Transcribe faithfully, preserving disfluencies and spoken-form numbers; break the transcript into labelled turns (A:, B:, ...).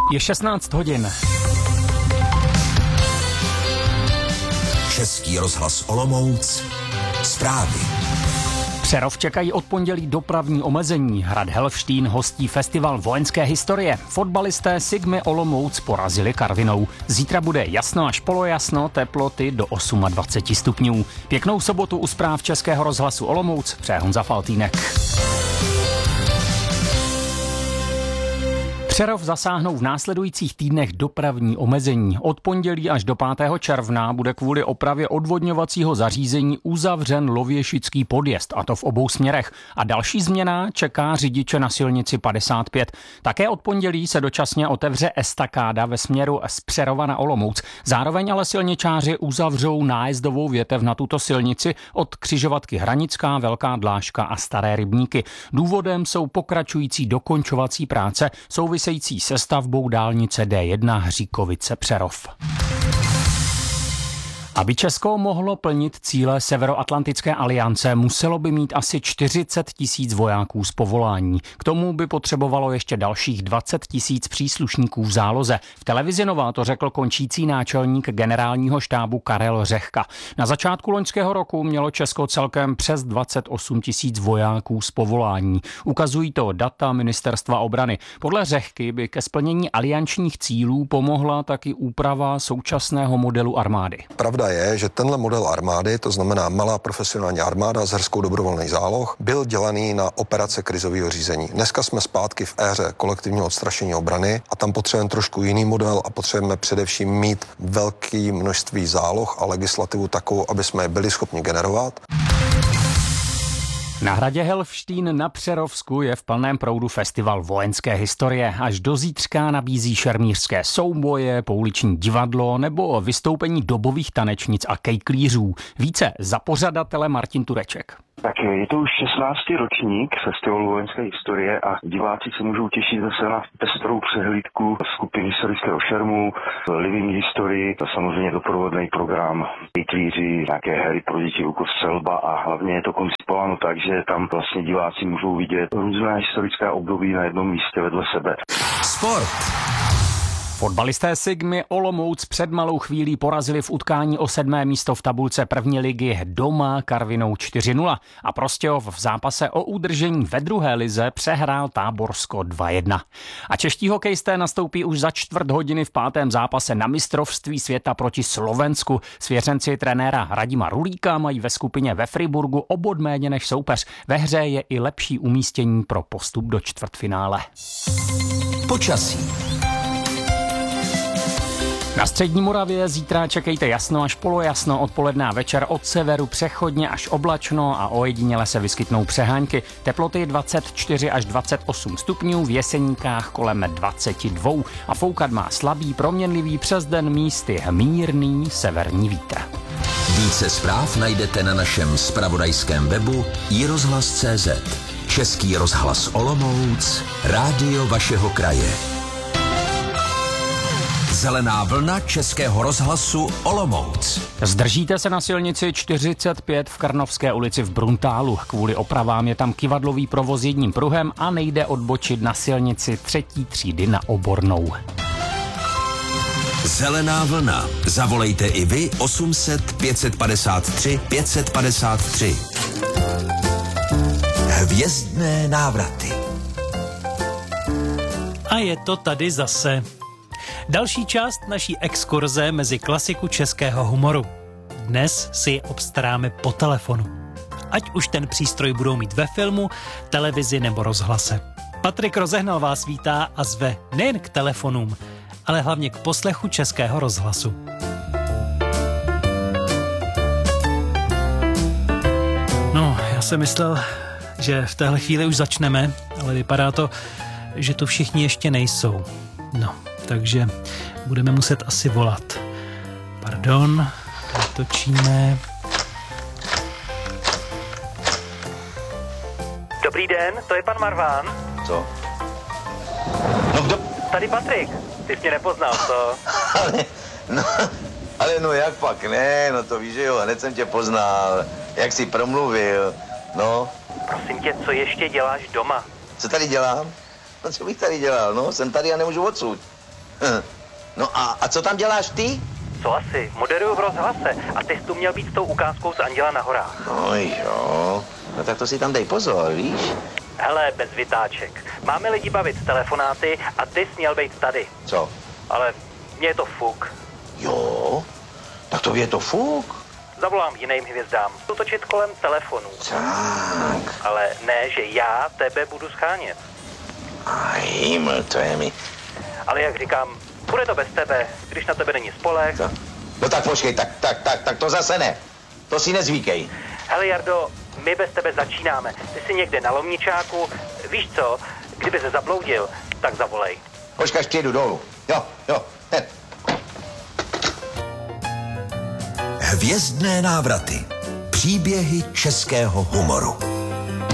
A: Je šestnáct hodin.
B: Český rozhlas Olomouc. Zprávy.
A: Přerov čekají od pondělí dopravní omezení. Hrad Helvštín hostí festival vojenské historie. Fotbalisté Sigmy Olomouc porazili Karvinou. Zítra bude jasno až polojasno, teploty do dvacet osm stupňů. Pěknou sobotu u zpráv Českého rozhlasu Olomouc přeje Honza Faltýnek. Přerov zasáhnou v následujících týdnech dopravní omezení. Od pondělí až do pátého června bude kvůli opravě odvodňovacího zařízení uzavřen Lověšický podjezd, a to v obou směrech. A další změna čeká řidiče na silnici padesát pět. Také od pondělí se dočasně otevře estakáda ve směru z Přerova na Olomouc. Zároveň ale silničáři uzavřou nájezdovou větev na tuto silnici od křižovatky Hranická, Velká Dlážka a Staré Rybníky. Důvodem jsou pokračující dokončovací práce související se stavbou dálnice D jedna Hříkovice-Přerov. Aby Česko mohlo plnit cíle Severoatlantické aliance, muselo by mít asi čtyřicet tisíc vojáků z povolání. K tomu by potřebovalo ještě dalších dvacet tisíc příslušníků v záloze. V televizi Nova to řekl končící náčelník generálního štábu Karel Řehka. Na začátku loňského roku mělo Česko celkem přes dvacet osm tisíc vojáků z povolání. Ukazují to data Ministerstva obrany. Podle Řehky by ke splnění aliančních cílů pomohla taky úprava současného modelu armády.
C: Pravda je, že tenhle model armády, to znamená malá profesionální armáda s hrskou dobrovolných záloh, byl dělaný na operace krizového řízení. Dneska jsme zpátky v éře kolektivního odstrašení obrany a tam potřebujeme trošku jiný model a potřebujeme především mít velké množství záloh a legislativu takovou, aby jsme je byli schopni generovat.
A: Na hradě Helvštín na Přerovsku je v plném proudu festival vojenské historie. Až do zítřka nabízí šermířské souboje, pouliční divadlo nebo vystoupení dobových tanečnic a kejklířů. Více za pořadatele Martin Tureček.
D: Tak je to už šestnáctý ročník festivalu vojenské historie a diváci se můžou těšit zase na pestrou přehlídku skupin historického šermu, living historii, samozřejmě doprovodný program, kejklíři, nějaké hry pro děti, rukostřelba a hlavně je to koncipováno tak, že tam vlastně diváci můžou vidět různé historické období na jednom místě vedle sebe.
B: Sport.
A: Fotbalisté Sigmy Olomouc před malou chvílí porazili v utkání o sedmé místo v tabulce první ligy doma Karvinou čtyři nula a Prostějov v zápase o udržení ve druhé lize přehrál Táborsko dva jedna. A čeští hokejisté nastoupí už za čtvrt hodiny v pátém zápase na mistrovství světa proti Slovensku. Svěřenci trenéra Radima Rulíka mají ve skupině ve Friburgu o bod méně než soupeř. Ve hře je i lepší umístění pro postup do čtvrtfinále.
B: Počasí.
A: Na střední Moravě zítra čekejte jasno až polojasno, odpoledne a večer od severu přechodně až oblačno a ojediněle se vyskytnou přehánky. Teploty dvacet čtyři až dvacet osm stupňů, v Jeseníkách kolem dvacet dva a foukat má slabý, proměnlivý přes den místy mírný severní vítr.
B: Více zpráv najdete na našem zpravodajském webu i rozhlas tečka cé zet. Český rozhlas Olomouc, rádio vašeho kraje. Zelená vlna Českého rozhlasu Olomouc.
A: Zdržíte se na silnici čtyřicet pět v Krnovské ulici v Bruntálu. Kvůli opravám je tam kyvadlový provoz jedním pruhem a nejde odbočit na silnici třetí třídy na Obornou.
B: Zelená vlna. Zavolejte i vy osm set pět set padesát tři pět set padesát tři. Hvězdné návraty.
E: A je to tady zase. Další část naší exkurze mezi klasiku českého humoru. Dnes si ji obstaráme po telefonu. Ať už ten přístroj budou mít ve filmu, televizi nebo rozhlase. Patrik Rozehnal vás vítá a zve nejen k telefonům, ale hlavně k poslechu Českého rozhlasu. No, já jsem myslel, že v téhle chvíli už začneme, ale vypadá to, že tu všichni ještě nejsou. No, takže budeme muset asi volat. Pardon, točíme.
F: Dobrý den, to je pan Marván.
G: Co? No kdo?
F: Tady Patrik, ty jsi mě nepoznal, co?
G: ale, no, ale no jak pak, ne, no to víš, že jo, hned jsem tě poznal, jak jsi promluvil, no.
F: Prosím tě, co ještě děláš doma?
G: Co tady dělám? No co bych tady dělal, no, jsem tady a nemůžu odsud. No a, a co tam děláš ty?
F: Co asi? Moderuju v rozhlase a ty jsi tu měl být s tou ukázkou z Anděla na horách.
G: No jo, no tak to si tam dej pozor, víš?
F: Hele, bez vytáček. Máme lidi bavit telefonáty a ty jsi měl být tady.
G: Co?
F: Ale mně je to fuk.
G: Jo, tak to je to fuk.
F: Zavolám jiným hvězdám. Budu točit kolem telefonů.
G: Tak.
F: Ale ne, že já tebe budu schánět.
G: A himl, to je mi.
F: Ale jak říkám, bude to bez tebe, když na tebe není spoleh.
G: Co? No tak počkej, tak, tak, tak, tak to zase ne. To si nezvíkej.
F: Hele Jardo, my bez tebe začínáme. Ty jsi někde na Lomničáku. Víš co, kdyby se zabloudil, tak zavolej.
G: Počkej, až přijedu dolů. Jo, jo, hned.
B: Hvězdné návraty. Příběhy českého humoru.